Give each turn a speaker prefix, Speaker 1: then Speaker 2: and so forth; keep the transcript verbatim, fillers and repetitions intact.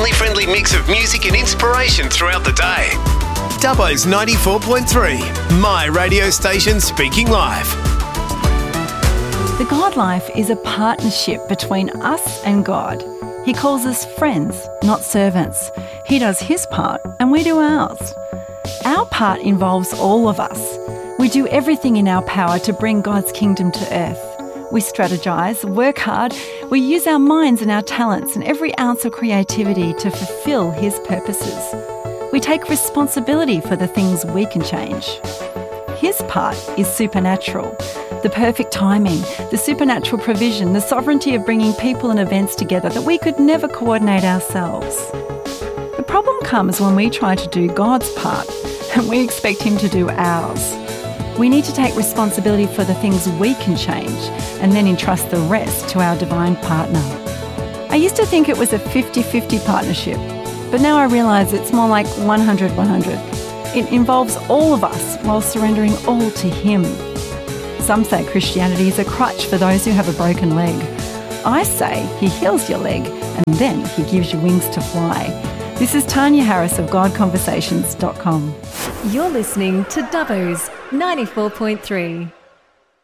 Speaker 1: family-friendly mix of music and inspiration throughout the day. Dubbo's ninety-four point three, my radio station speaking live.
Speaker 2: The God life is a partnership between us and God. He calls us friends, not servants. He does his part and we do ours. Our part involves all of us. We do everything in our power to bring God's kingdom to earth. We strategise, work hard, we use our minds and our talents and every ounce of creativity to fulfil his purposes. We take responsibility for the things we can change. His part is supernatural. The perfect timing, the supernatural provision, the sovereignty of bringing people and events together that we could never coordinate ourselves. The problem comes when we try to do God's part and we expect him to do ours. We need to take responsibility for the things we can change and then entrust the rest to our divine partner. I used to think it was a fifty-fifty partnership, but now I realise it's more like one hundred one hundred. It involves all of us while surrendering all to him. Some say Christianity is a crutch for those who have a broken leg. I say he heals your leg and then he gives you wings to fly. This is Tanya Harris of God Conversations dot com.
Speaker 3: You're listening to Dubbo's ninety-four point three.